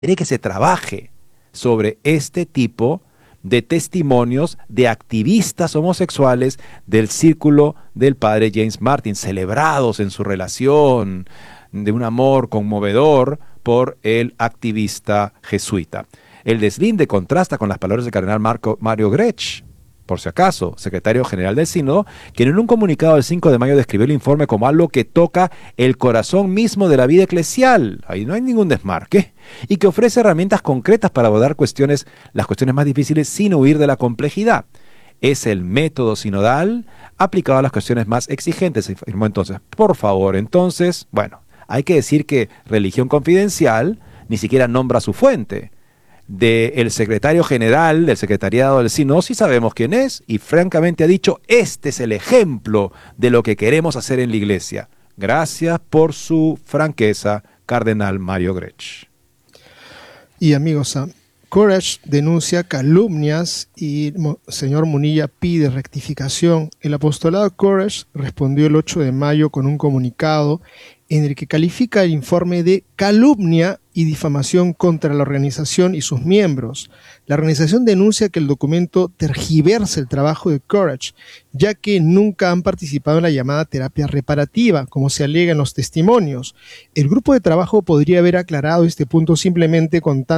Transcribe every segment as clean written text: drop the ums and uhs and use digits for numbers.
quiere que se trabaje sobre este tipo de testimonios de activistas homosexuales del círculo del padre James Martin, celebrados en su relación de un amor conmovedor por el activista jesuita. El deslinde contrasta con las palabras del cardenal Mario Grech, por si acaso, secretario general del Sínodo, quien en un comunicado del 5 de mayo describió el informe como algo que toca el corazón mismo de la vida eclesial, ahí no hay ningún desmarque, y que ofrece herramientas concretas para abordar las cuestiones más difíciles sin huir de la complejidad. Es el método sinodal aplicado a las cuestiones más exigentes, afirmó entonces. Por favor, entonces, bueno, hay que decir que Religión Confidencial ni siquiera nombra su fuente. Del secretario general del secretariado del Sínodo sí sabemos quién es, y francamente ha dicho, este es el ejemplo de lo que queremos hacer en la Iglesia. Gracias por su franqueza, cardenal Mario Grech. Y amigos, Courage denuncia calumnias y señor Munilla pide rectificación. El apostolado Courage respondió el 8 de mayo con un comunicado en el que califica el informe de calumnia y difamación contra la organización y sus miembros. La organización denuncia que el documento tergiversa el trabajo de Courage, ya que nunca han participado en la llamada terapia reparativa, como se alega en los testimonios. El grupo de trabajo podría haber aclarado este punto simplemente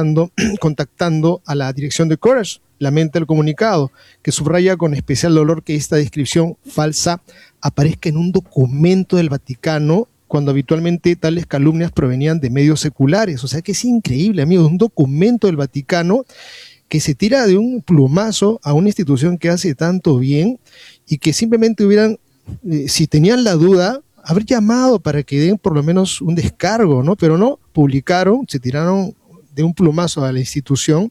contactando a la dirección de Courage, lamenta el comunicado, que subraya con especial dolor que esta descripción falsa aparezca en un documento del Vaticano, cuando habitualmente tales calumnias provenían de medios seculares. O sea que es increíble, amigos, un documento del Vaticano que se tira de un plumazo a una institución que hace tanto bien y que simplemente hubieran, si tenían la duda, haber llamado para que den por lo menos un descargo, ¿no? Pero no, publicaron, se tiraron de un plumazo a la institución,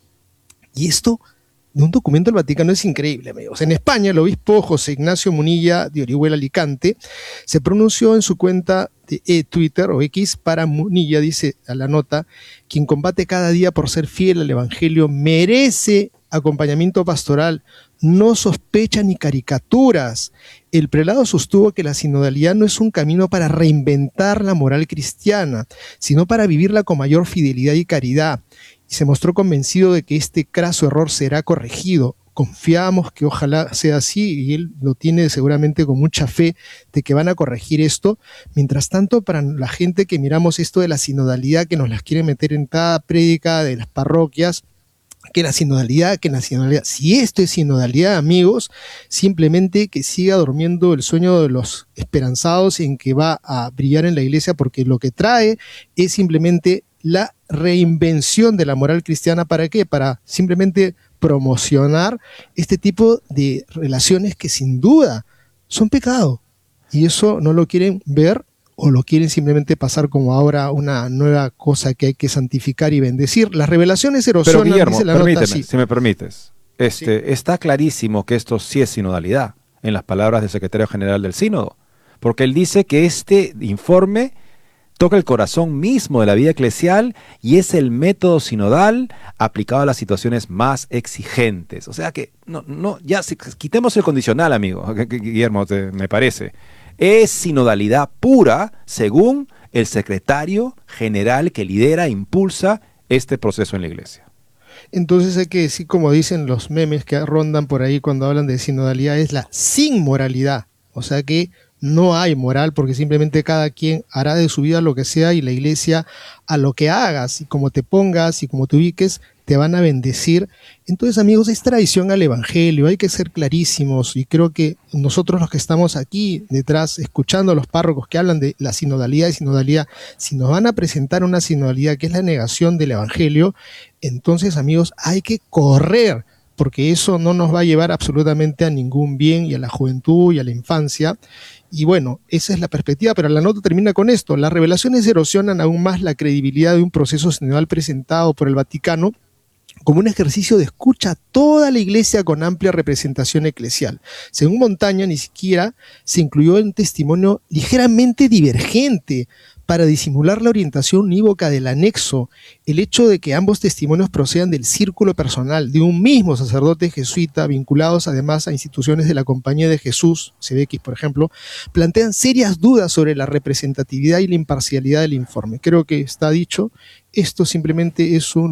y esto de un documento del Vaticano es increíble, amigos. En España, el obispo José Ignacio Munilla de Orihuela Alicante se pronunció en su cuenta de Twitter o X para Munilla, dice a la nota: quien combate cada día por ser fiel al Evangelio merece acompañamiento pastoral, no sospecha ni caricaturas. El prelado sostuvo que la sinodalidad no es un camino para reinventar la moral cristiana, sino para vivirla con mayor fidelidad y caridad. Y se mostró convencido de que este craso error será corregido. Confiamos que ojalá sea así, y él lo tiene seguramente con mucha fe de que van a corregir esto. Mientras tanto, para la gente que miramos esto de la sinodalidad, que nos las quiere meter en cada prédica de las parroquias, que la sinodalidad, si esto es sinodalidad, amigos, simplemente que siga durmiendo el sueño de los esperanzados en que va a brillar en la iglesia, porque lo que trae es simplemente la reinvención de la moral cristiana. ¿Para qué? Para simplemente promocionar este tipo de relaciones que sin duda son pecado, y eso no lo quieren ver, o lo quieren simplemente pasar como ahora una nueva cosa que hay que santificar y bendecir. Las revelaciones erosionan, pero Guillermo, dice la permíteme, nota, sí. si me permites. Sí. Está clarísimo que esto sí es sinodalidad, en las palabras del secretario general del Sínodo, porque él dice que este informe toca el corazón mismo de la vida eclesial y es el método sinodal aplicado a las situaciones más exigentes. O sea que, quitemos el condicional, amigo, Guillermo, me parece. Es sinodalidad pura, según el secretario general que lidera e impulsa este proceso en la iglesia. Entonces hay que decir, como dicen los memes que rondan por ahí cuando hablan de sinodalidad, es la sin moralidad. O sea que no hay moral, porque simplemente cada quien hará de su vida lo que sea, y la iglesia, a lo que hagas y como te pongas y como te ubiques, te van a bendecir. Entonces, amigos, es traición al Evangelio, hay que ser clarísimos, y creo que nosotros los que estamos aquí detrás, escuchando a los párrocos que hablan de la sinodalidad y sinodalidad, si nos van a presentar una sinodalidad que es la negación del Evangelio, entonces, amigos, hay que correr, porque eso no nos va a llevar absolutamente a ningún bien, y a la juventud y a la infancia. Y bueno, esa es la perspectiva, pero la nota termina con esto: las revelaciones erosionan aún más la credibilidad de un proceso sinodal presentado por el Vaticano como un ejercicio de escucha a toda la iglesia con amplia representación eclesial. Según Montaña, ni siquiera se incluyó un testimonio ligeramente divergente para disimular la orientación unívoca del anexo, el hecho de que ambos testimonios procedan del círculo personal de un mismo sacerdote jesuita, vinculados además a instituciones de la Compañía de Jesús, CBX por ejemplo, plantean serias dudas sobre la representatividad y la imparcialidad del informe. Creo que está dicho, esto simplemente es un